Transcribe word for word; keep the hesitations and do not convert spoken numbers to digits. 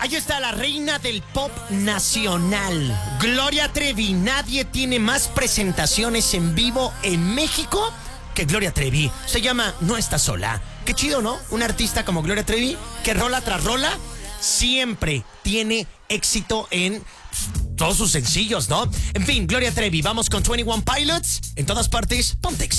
Ahí está la reina del pop nacional, Gloria Trevi. Nadie tiene más presentaciones en vivo en México que Gloria Trevi. Se llama No Estás Sola. Qué chido, ¿no? Un artista como Gloria Trevi, que rola tras rola siempre tiene éxito en todos sus sencillos, ¿no? En fin, Gloria Trevi, vamos con veintiuno Pilots. En todas partes, Pontexa.